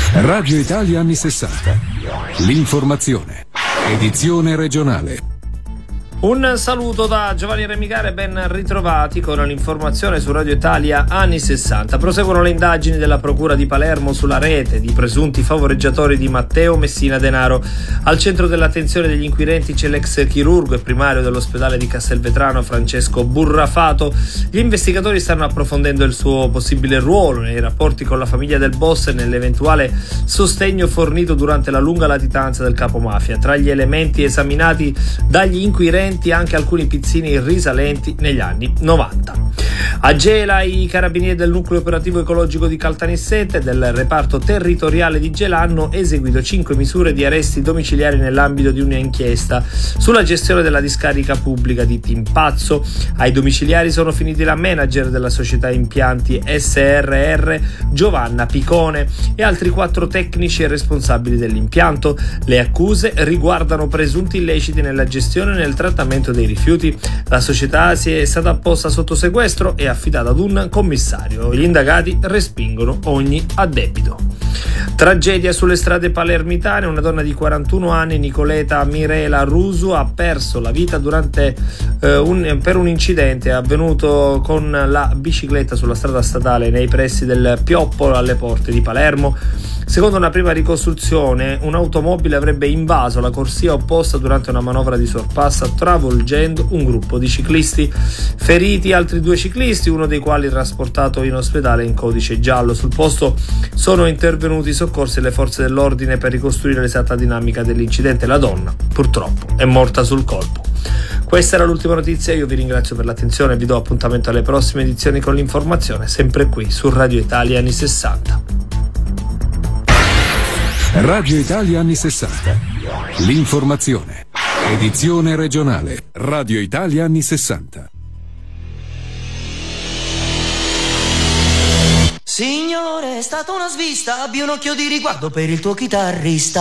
Radio Italia anni 60. L'informazione. Edizione regionale. Un saluto da Giovanni Remigare, ben ritrovati con l'informazione su Radio Italia anni 60. Proseguono le indagini della Procura di Palermo sulla rete di presunti favoreggiatori di Matteo Messina Denaro. Al centro dell'attenzione degli inquirenti c'è l'ex chirurgo e primario dell'ospedale di Castelvetrano Francesco Burrafato. Gli investigatori stanno approfondendo il suo possibile ruolo nei rapporti con la famiglia del boss e nell'eventuale sostegno fornito durante la lunga latitanza del capomafia. Tra gli elementi esaminati dagli inquirenti anche alcuni pizzini risalenti negli anni 90. A Gela i carabinieri del nucleo operativo ecologico di Caltanissetta e del reparto territoriale di Gela hanno eseguito 5 misure di arresti domiciliari nell'ambito di un'inchiesta sulla gestione della discarica pubblica di Timpazzo. Ai domiciliari sono finiti la manager della società impianti SRR Giovanna Picone e altri 4 tecnici e responsabili dell'impianto. Le accuse riguardano presunti illeciti nella gestione e nel trattamento dei rifiuti. La società è stata posta sotto sequestro e affidata ad un commissario. Gli indagati respingono ogni addebito. Tragedia sulle strade palermitane. Una donna di 41 anni, Nicoleta Mirela Rusu, ha perso la vita per un incidente avvenuto con la bicicletta sulla strada statale nei pressi del Pioppolo alle porte di Palermo. Secondo una prima ricostruzione, un'automobile avrebbe invaso la corsia opposta durante una manovra di sorpasso, travolgendo un gruppo di ciclisti. Feriti altri 2 ciclisti, uno dei quali trasportato in ospedale in codice giallo. Sul posto sono intervenuti i soccorsi e le forze dell'ordine per ricostruire l'esatta dinamica dell'incidente. La donna, purtroppo, è morta sul colpo. Questa era l'ultima notizia, io vi ringrazio per l'attenzione e vi do appuntamento alle prossime edizioni con l'informazione, sempre qui su Radio Italia anni 60. Radio Italia anni 60. L'informazione. Edizione regionale. Radio Italia anni 60. Signore, è stata una svista, abbia un occhio di riguardo per il tuo chitarrista.